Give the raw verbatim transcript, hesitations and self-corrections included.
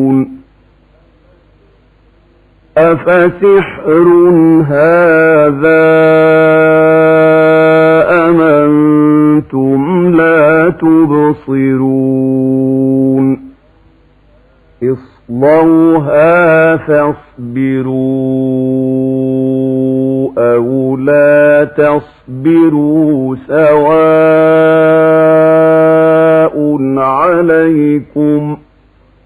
أفسحر هذا أم أنتم لا تبصرون اصلوها فاصبروا أو لا تصبروا سواء عليكم